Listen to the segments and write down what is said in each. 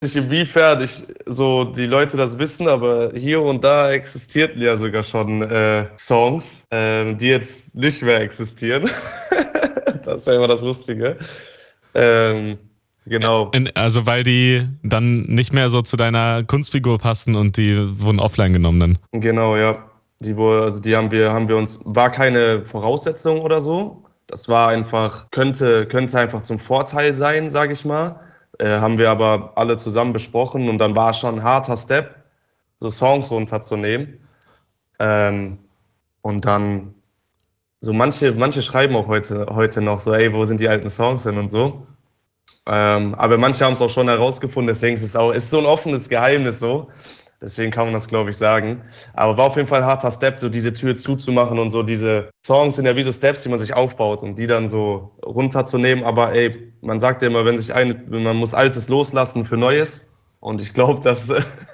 Nicht inwiefern so die Leute das wissen, aber hier und da existierten ja sogar schon Songs, die jetzt nicht mehr existieren. Das ist ja immer das Lustige. Genau. Also weil die dann nicht mehr so zu deiner Kunstfigur passen und die wurden offline genommen dann. Genau, ja. Die haben wir uns, war keine Voraussetzung oder so. Das war einfach, könnte einfach zum Vorteil sein, sage ich mal. Haben wir aber alle zusammen besprochen und dann war schon ein harter Step, so Songs runterzunehmen. Und dann, so manche schreiben auch heute noch so, ey, wo sind die alten Songs denn und so. Aber manche haben es auch schon herausgefunden, deswegen ist es so ein offenes Geheimnis so. Deswegen kann man das, glaube ich, sagen. Aber war auf jeden Fall ein harter Step, so diese Tür zuzumachen und so. Diese Songs sind ja wie so Steps, die man sich aufbaut und die dann so runterzunehmen. Aber ey, man sagt ja immer, man muss Altes loslassen für Neues. Und ich glaube, das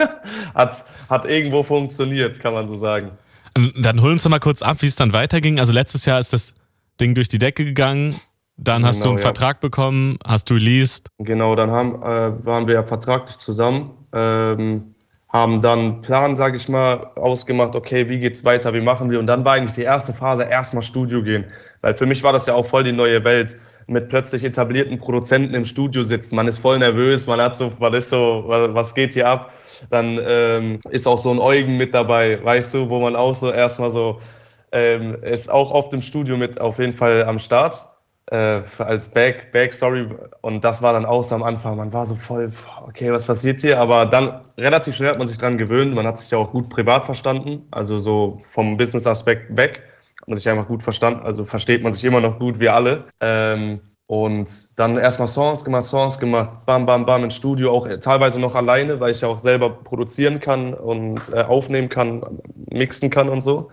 hat irgendwo funktioniert, kann man so sagen. Dann hol uns doch mal kurz ab, wie es dann weiterging. Also letztes Jahr ist das Ding durch die Decke gegangen. Dann hast du einen Vertrag bekommen, hast du released. Genau, dann waren wir ja vertraglich zusammen. Haben dann einen Plan, sage ich mal, ausgemacht, okay, wie geht's weiter, wie machen wir? Und dann war eigentlich die erste Phase, erstmal Studio gehen. Weil für mich war das ja auch voll die neue Welt, mit plötzlich etablierten Produzenten im Studio sitzen. Man ist voll nervös, was geht hier ab? Dann ist auch so ein Eugen mit dabei, weißt du, wo man auch so erstmal so, ist auch oft im Studio mit auf jeden Fall am Start. Als Backstory und das war dann auch so am Anfang, man war so voll, okay, was passiert hier, aber dann relativ schnell hat man sich dran gewöhnt, man hat sich ja auch gut privat verstanden, also so vom Business-Aspekt weg, hat man sich einfach gut verstanden, also versteht man sich immer noch gut, wir alle. Und dann erstmal Songs gemacht, bam, bam, bam ins Studio, auch teilweise noch alleine, weil ich ja auch selber produzieren kann und aufnehmen kann, mixen kann und so.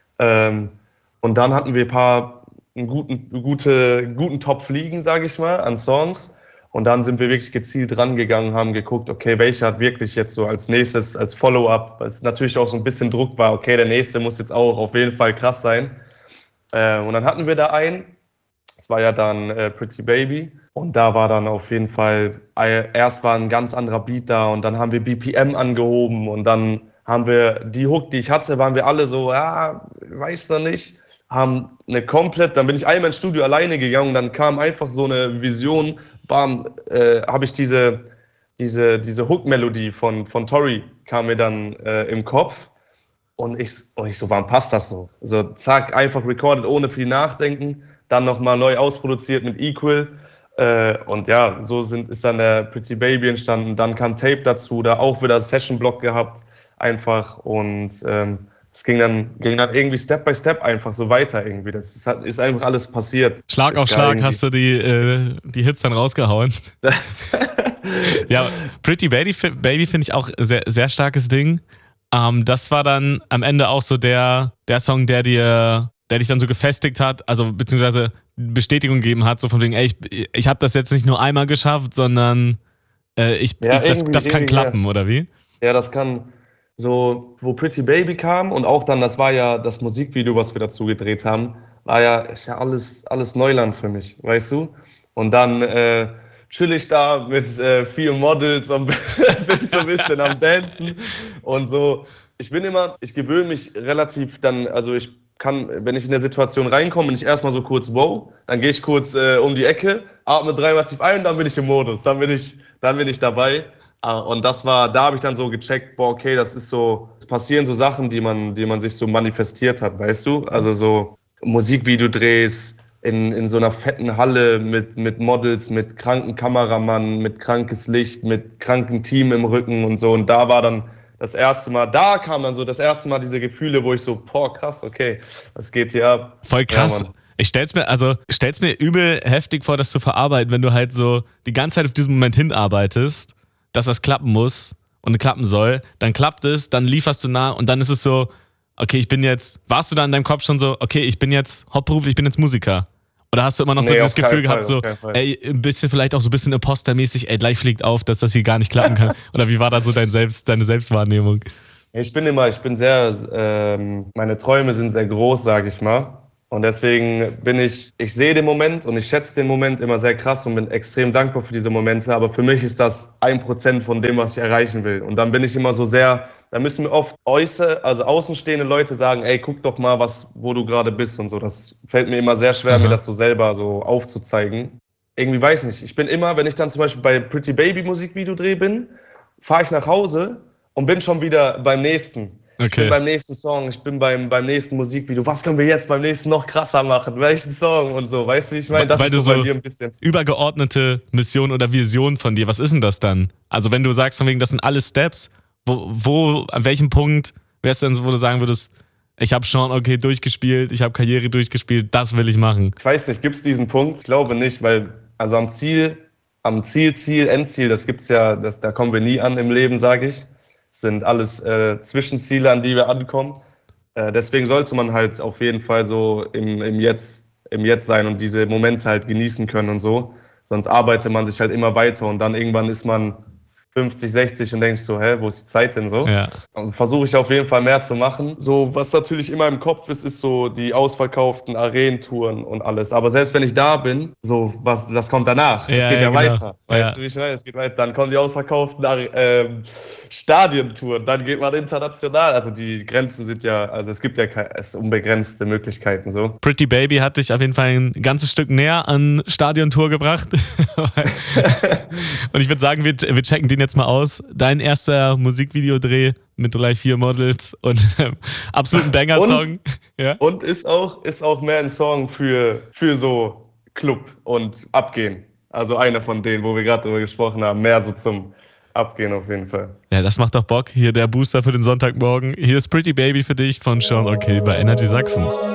Und dann hatten wir einen guten Topf liegen, sage ich mal, an Songs. Und dann sind wir wirklich gezielt rangegangen, haben geguckt, okay, welcher hat wirklich jetzt so als nächstes, als Follow-up, weil es natürlich auch so ein bisschen Druck war, okay, der nächste muss jetzt auch auf jeden Fall krass sein. Und dann hatten wir da einen, das war ja dann Pretty Baby. Und da war dann auf jeden Fall, erst war ein ganz anderer Beat da und dann haben wir BPM angehoben und dann haben wir die Hook, die ich hatte, waren wir alle so, ja, weiß noch nicht. Dann bin ich einmal ins Studio alleine gegangen, dann kam einfach so eine Vision, bam, habe ich diese Hook-Melodie von Tory kam mir dann im Kopf und ich so, wann passt das so? So zack, einfach recorded, ohne viel Nachdenken, dann nochmal neu ausproduziert mit Equal und ja, so ist dann der Pretty Baby entstanden, dann kam Tape dazu, da auch wieder Session-Block gehabt, einfach und es ging dann irgendwie Step by Step einfach so weiter irgendwie. Das ist einfach alles passiert. Schlag auf Schlag hast du die Hits dann rausgehauen. Ja, Pretty Baby finde ich auch sehr, sehr starkes Ding. Das war dann am Ende auch so der Song, der dich dann so gefestigt hat, also beziehungsweise Bestätigung gegeben hat, so von wegen, ey, ich habe das jetzt nicht nur einmal geschafft, sondern das kann klappen, oder wie? Ja, das kann... So, wo Pretty Baby kam und auch dann, das war ja das Musikvideo, was wir dazu gedreht haben, ist ja alles Neuland für mich, weißt du? Und dann chill ich da mit 4 Models und bin so ein bisschen am Dancen und so. Ich gewöhne mich relativ dann, also ich kann, wenn ich in der Situation reinkomme, nicht erstmal so kurz wow, dann gehe ich kurz um die Ecke, atme 3-mal tief ein und dann bin ich im Modus, dann bin ich dabei. Und da habe ich dann so gecheckt, boah, okay, es passieren so Sachen, die man sich so manifestiert hat, weißt du? Also so Musikvideodrehs in so einer fetten Halle mit Models, mit kranken Kameramann, mit krankes Licht, mit krankem Team im Rücken und so. Und da kam dann so das erste Mal diese Gefühle, wo ich so, boah, krass, okay, was geht hier ab? Voll krass. Ja, ich stell's mir übel heftig vor, das zu verarbeiten, wenn du halt so die ganze Zeit auf diesen Moment hinarbeitest, dass das klappen muss und klappen soll, dann klappt es, dann lieferst du nach und dann ist es so, okay, warst du da in deinem Kopf schon so, okay, ich bin jetzt hauptberuflich, ich bin jetzt Musiker? Oder hast du immer noch so dieses Gefühl gehabt, so, ey, ein bisschen, vielleicht auch so ein bisschen impostermäßig, ey, gleich fliegt auf, dass das hier gar nicht klappen kann? Oder wie war da so deine Selbstwahrnehmung? Ich bin sehr, meine Träume sind sehr groß, sage ich mal. Und deswegen ich sehe den Moment und ich schätze den Moment immer sehr krass und bin extrem dankbar für diese Momente. Aber für mich ist das 1% von dem, was ich erreichen will. Und dann bin ich immer so sehr, da müssen mir oft außenstehende Leute sagen, ey, guck doch mal, wo du gerade bist und so. Das fällt mir immer sehr schwer, mir das so selber so aufzuzeigen. Irgendwie weiß nicht. Ich bin immer, wenn ich dann zum Beispiel bei Pretty Baby Musikvideodreh bin, fahre ich nach Hause und bin schon wieder beim nächsten. Okay. Ich bin beim nächsten Song, ich bin beim nächsten Musikvideo. Was können wir jetzt beim nächsten noch krasser machen? Welchen Song und so? Weißt du, wie ich meine? Das ist so bei dir ein bisschen. Übergeordnete Mission oder Vision von dir, was ist denn das dann? Also wenn du sagst, von wegen, das sind alle Steps, an welchem Punkt wär's denn so, wo du sagen würdest, ich habe Sean okay durchgespielt, ich habe Karriere durchgespielt, das will ich machen? Ich weiß nicht, gibt es diesen Punkt? Ich glaube nicht, weil also Endziel, Endziel, das gibt's ja, da kommen wir nie an im Leben, sage ich. Das sind alles Zwischenziele, an die wir ankommen. Deswegen sollte man halt auf jeden Fall so im Jetzt sein und diese Momente halt genießen können und so. Sonst arbeitet man sich halt immer weiter und dann irgendwann ist man 50, 60 und denkst so, wo ist die Zeit denn so? Ja. Und versuche ich auf jeden Fall mehr zu machen. So, was natürlich immer im Kopf ist so die ausverkauften Arenen-Touren und alles. Aber selbst wenn ich da bin, so, das kommt danach. Es geht ja weiter. Weißt du, wie ich meine? Es geht weiter. Dann kommen die ausverkauften Stadientouren. Dann geht man international. Also die Grenzen sind ja, also es gibt ja unbegrenzte Möglichkeiten so. Pretty Baby hat dich auf jeden Fall ein ganzes Stück näher an Stadiontour gebracht. Und ich würde sagen, wir checken den jetzt mal aus. Dein erster Musikvideodreh mit gleich 4 Models und absoluten Banger-Song. Ja? Und ist auch mehr ein Song für so Club und Abgehen. Also einer von denen, wo wir gerade drüber gesprochen haben. Mehr so zum Abgehen auf jeden Fall. Ja, das macht doch Bock. Hier der Booster für den Sonntagmorgen. Hier ist Pretty Baby für dich von Sean okay bei Energy Sachsen.